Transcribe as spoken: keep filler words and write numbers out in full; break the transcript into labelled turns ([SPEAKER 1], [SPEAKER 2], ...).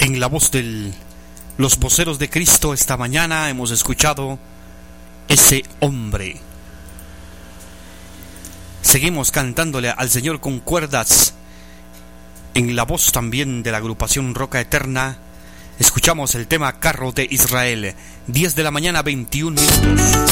[SPEAKER 1] En la voz de los voceros de Cristo esta mañana hemos escuchado Ese Hombre. Seguimos cantándole al Señor con cuerdas. En la voz también de la agrupación Roca Eterna escuchamos el tema Carro de Israel. Diez de la mañana, veintiún minutos.